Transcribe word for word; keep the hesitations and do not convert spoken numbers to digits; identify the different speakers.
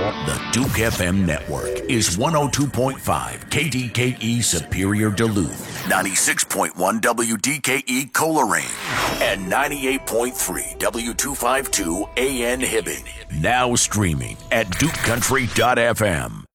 Speaker 1: The Duke F M network is one oh two point five K D K E Superior Duluth, ninety-six point one W D K E Coleraine, and ninety-eight point three W two fifty-two A N Hibbing. Now streaming at duke country dot f m.